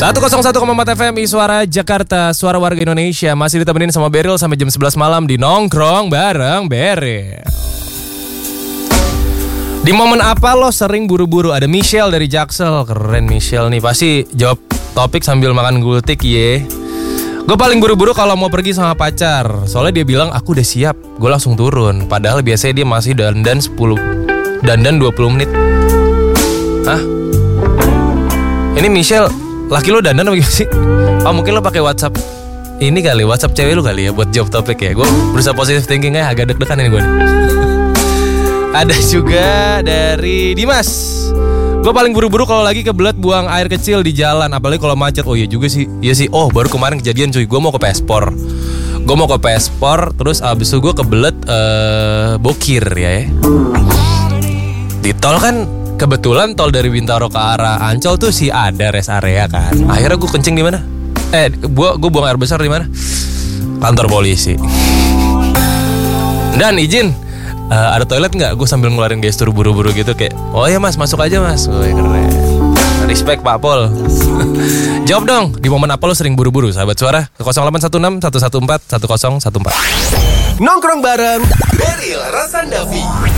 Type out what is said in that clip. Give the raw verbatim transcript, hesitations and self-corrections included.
seratus satu koma empat F M I Suara Jakarta, suara warga Indonesia. Masih ditemenin sama Beril sampai jam sebelas malam di Nongkrong bareng Beril. Di momen apa lo sering buru-buru? Ada Michelle dari Jaksel. Keren Michelle nih, pasti jawab topik sambil makan gultik ye. Gue paling buru-buru kalau mau pergi sama pacar. Soalnya dia bilang aku udah siap, gue langsung turun. Padahal biasanya dia masih dandan sepuluh dandan dua puluh menit. Hah? Ini Michelle, laki lo dandan apa gimana sih? Oh mungkin lo pakai WhatsApp ini kali, WhatsApp cewek lo kali ya buat jawab topik ya. Gue berusaha positive thinking aja, agak deg-degan ini gue. Ada juga dari Dimas. Gue paling buru-buru kalau lagi kebelet buang air kecil di jalan, apalagi kalau macet. Oh iya juga sih, iya sih. Oh baru kemarin kejadian cuy, gue mau ke Pespor. Gue mau ke Pespor, terus abis itu gue kebelet uh, bokir ya. Di tol kan kebetulan tol dari Bintaro ke arah Ancol tuh sih ada rest area kan. Akhirnya gue kencing di mana? Eh, gue gue buang air besar di mana? Kantor polisi. Dan izin, uh, ada toilet nggak? Gue sambil ngeluarin gestur buru-buru gitu kayak, oh ya mas, masuk aja mas. Wih keren. Respect Pak Pol. Jawab dong, di momen apa lo sering buru-buru? Sahabat Suara ke nol delapan satu enam satu satu empat satu nol satu empat. Nongkrong bareng Beril Rasandavi.